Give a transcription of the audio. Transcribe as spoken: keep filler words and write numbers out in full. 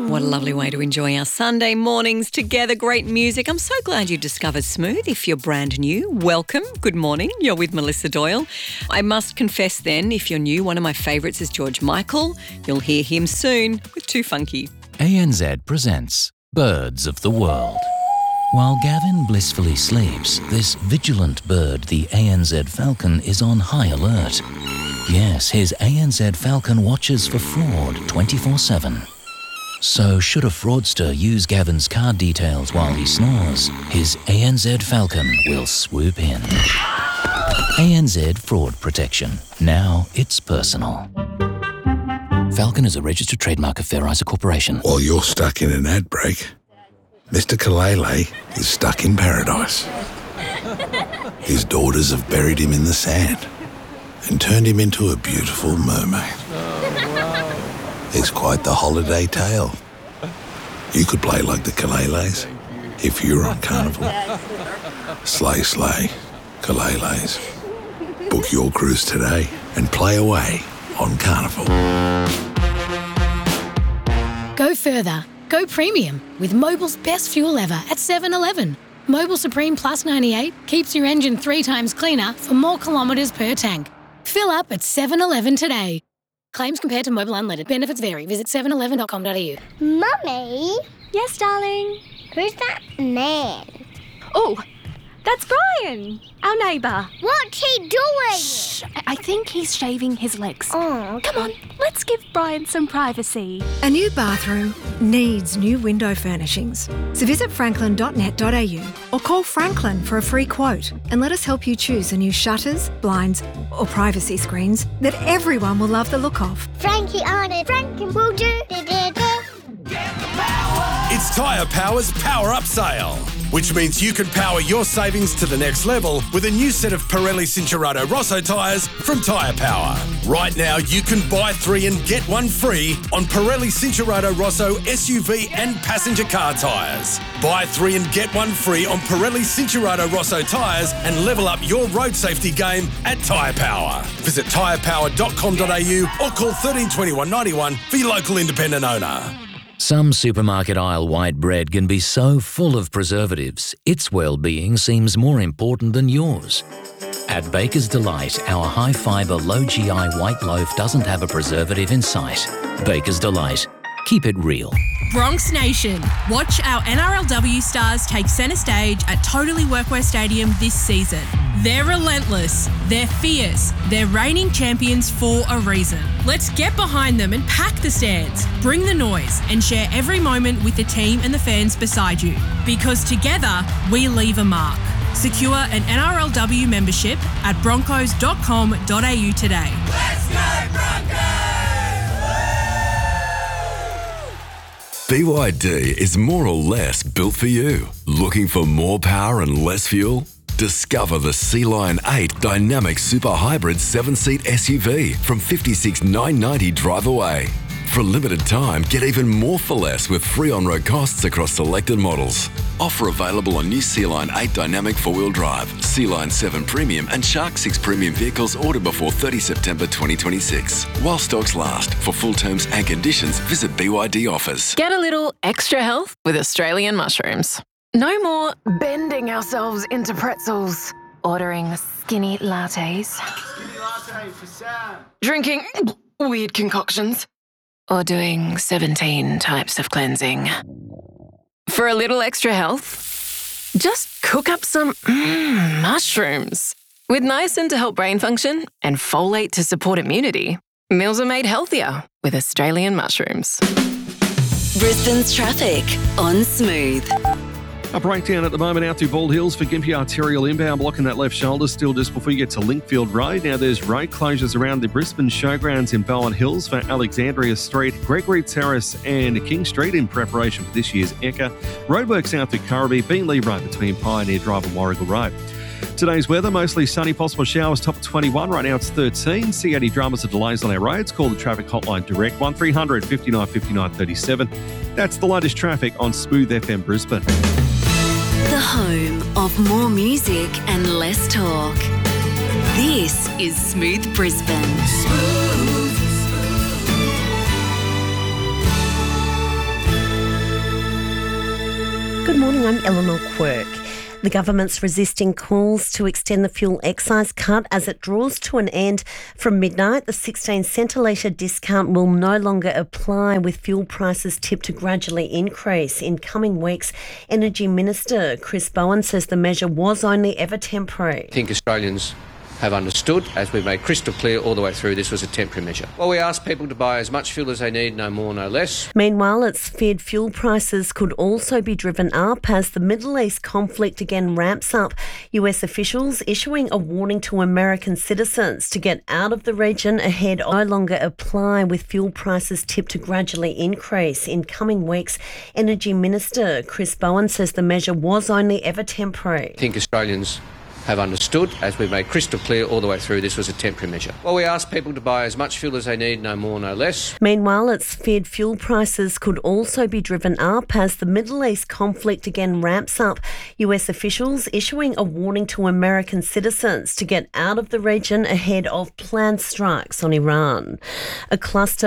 What a lovely way to enjoy our Sunday mornings together. Great music. I'm so glad you discovered Smooth. If you're brand new, welcome. Good morning. You're with Melissa Doyle. I must confess then, if you're new, one of my favourites is George Michael. You'll hear him soon with Too Funky. A N Z presents Birds of the World. While Gavin blissfully sleeps, this vigilant bird, the A N Z falcon, is on high alert. Yes, his A N Z falcon watches for fraud twenty-four seven. So should a fraudster use Gavin's card details while he snores, his A N Z falcon will swoop in. A N Z Fraud Protection. Now it's personal. Falcon is a registered trademark of Fair Isa Corporation. While you're stuck in an ad break, Mister Kalele is stuck in paradise. His daughters have buried him in the sand and turned him into a beautiful mermaid. It's quite the holiday tale. You could play like the Kaleles if you were on Carnival. Slay, slay, Kaleles. Book your cruise today and play away on Carnival. Go further. Go premium with Mobil's best fuel ever at seven eleven. Mobil Supreme Plus ninety-eight keeps your engine three times cleaner for more kilometres per tank. Fill up at seven eleven today. Claims compared to Mobil Unleaded. Benefits vary. Visit seven eleven dot com dot a u. Mummy? Yes, darling? Who's that man? Oh, that's Brian, our neighbour. What's he doing? Shh, I think he's shaving his legs. Oh, okay. Come on, let's give Brian some privacy. A new bathroom needs new window furnishings. So visit franklin dot net dot a u or call Franklin for a free quote and let us help you choose the new shutters, blinds or privacy screens that everyone will love the look of. Frankie on it. Frankie will do. It's Tyre Power's Power Up Sale, which means you can power your savings to the next level with a new set of Pirelli Cincherato Rosso tyres from Tyre Power. Right now, you can buy three and get one free on Pirelli Cincherato Rosso S U V and passenger car tyres. Buy three and get one free on Pirelli Cincherato Rosso tyres and level up your road safety game at Tyre Power. Visit tyre power dot com dot a u or call one three two one nine one for your local independent owner. Some supermarket aisle white bread can be so full of preservatives, its well-being seems more important than yours. At Baker's Delight, our high-fibre, low-G I white loaf doesn't have a preservative in sight. Baker's Delight. Keep it real. Bronx Nation, watch our N R L W stars take centre stage at Totally Workwear Stadium this season. They're relentless, they're fierce, they're reigning champions for a reason. Let's get behind them and pack the stands, bring the noise and share every moment with the team and the fans beside you. Because together, we leave a mark. Secure an N R L W membership at broncos dot com dot a u today. Let's go Broncos! B Y D is more or less built for you. Looking for more power and less fuel? Discover the Sea Lion eight Dynamic Super Hybrid seven-seat S U V from fifty-six thousand nine hundred ninety dollars drive away. For a limited time, get even more for less with free on-road costs across selected models. Offer available on new Sea Lion eight Dynamic four-wheel drive, Sea Lion seven Premium and Shark six Premium vehicles ordered before thirtieth September twenty twenty-six. While stocks last. For full terms and conditions, visit B Y D offers. Get a little extra health with Australian mushrooms. No more bending ourselves into pretzels, ordering skinny lattes, Skinny latte for Sam. drinking weird concoctions, or doing seventeen types of cleansing. For a little extra health, just cook up some mm, mushrooms. With niacin to help brain function and folate to support immunity, meals are made healthier with Australian mushrooms. Brisbane's traffic on Smooth. A breakdown at the moment out through Bald Hills for Gympie Arterial inbound, blocking that left shoulder still just before you get to Linkfield Road. Now there's road closures around the Brisbane Showgrounds in Bowen Hills for Alexandria Street, Gregory Terrace and King Street in preparation for this year's Ekka. Roadworks out through Currabee, Beanley Road between Pioneer Drive and Warrigal Road. Today's weather, mostly sunny, possible showers, top of twenty-one. Right now it's thirteen. See any dramas or delays on our roads? Call the traffic hotline direct, one three hundred fifty-nine fifty-nine thirty-seven. That's the latest traffic on Smooth F M Brisbane. The home of more music and less talk. This is Smooth Brisbane. Smooth. Good morning, I'm Eleanor Quirk. The government's resisting calls to extend the fuel excise cut as it draws to an end. From midnight, the sixteen cent a litre discount will no longer apply, with fuel prices tipped to gradually increase in coming weeks. Energy Minister Chris Bowen says the measure was only ever temporary. I think Australians have understood, as we've made crystal clear all the way through, this was a temporary measure. Well, we asked people to buy as much fuel as they need, no more, no less. Meanwhile, it's feared fuel prices could also be driven up as the Middle East conflict again ramps up. U S officials issuing a warning to American citizens to get out of the region ahead no longer apply, with fuel prices tipped to gradually increase in coming weeks. Energy Minister Chris Bowen says the measure was only ever temporary. I think Australians have understood, as we've made crystal clear all the way through, this was a temporary measure. Well, we asked people to buy as much fuel as they need, no more, no less. Meanwhile, it's feared fuel prices could also be driven up as the Middle East conflict again ramps up. U S officials issuing a warning to American citizens to get out of the region ahead of planned strikes on Iran. A cluster